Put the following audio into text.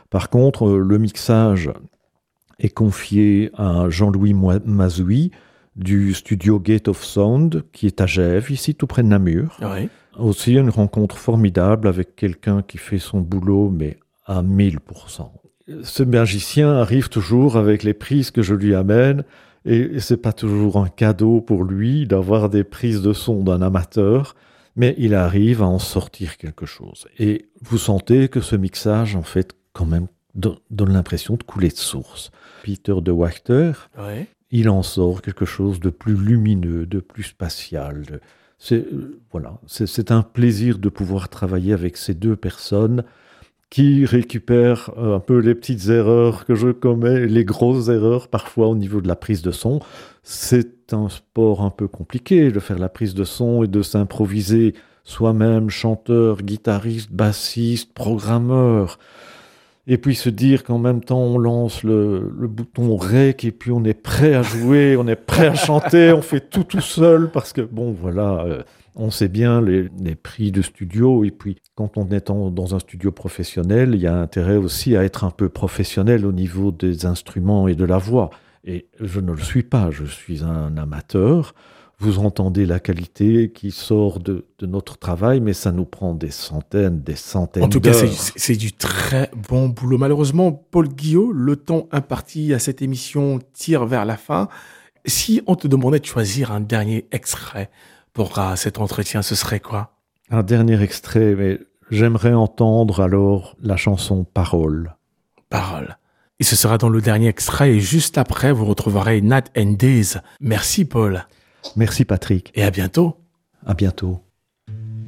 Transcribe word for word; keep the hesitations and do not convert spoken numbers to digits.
Par contre, euh, le mixage est confié à Jean-Louis Mazouy du studio Gate of Sound, qui est à Gèves, ici tout près de Namur. Oui. Aussi une rencontre formidable avec quelqu'un qui fait son boulot, mais à mille pour cent. Ce magicien arrive toujours avec les prises que je lui amène, et c'est pas toujours un cadeau pour lui d'avoir des prises de son d'un amateur, mais il arrive à en sortir quelque chose. Et vous sentez que ce mixage, en fait, quand même, donne l'impression de couler de source. Peter de Wachter, oui. il en sort quelque chose de plus lumineux, de plus spatial. De... C'est, euh, voilà, c'est, c'est un plaisir de pouvoir travailler avec ces deux personnes qui récupèrent un peu les petites erreurs que je commets, les grosses erreurs parfois au niveau de la prise de son. C'est un sport un peu compliqué de faire la prise de son et de s'improviser soi-même, chanteur, guitariste, bassiste, programmeur. Et puis se dire qu'en même temps, on lance le, le bouton rec et puis on est prêt à jouer, on est prêt à chanter, on fait tout tout seul parce que, bon, voilà, euh, on sait bien les, les prix de studio. Et puis, quand on est en, dans un studio professionnel, il y a intérêt aussi à être un peu professionnel au niveau des instruments et de la voix. Et je ne le suis pas, je suis un amateur. Vous entendez la qualité qui sort de, de notre travail, mais ça nous prend des centaines, des centaines d'heures. En tout cas, c'est, c'est du très bon boulot. Malheureusement, Paul Guillot, le temps imparti à cette émission tire vers la fin. Si on te demandait de choisir un dernier extrait pour uh, cet entretien, ce serait quoi ? Un dernier extrait, mais j'aimerais entendre alors la chanson « Parole ». Parole. Et ce sera dans le dernier extrait, et juste après, vous retrouverez Nat and Days. Merci, Paul. Merci Patrick. Et à bientôt. À bientôt.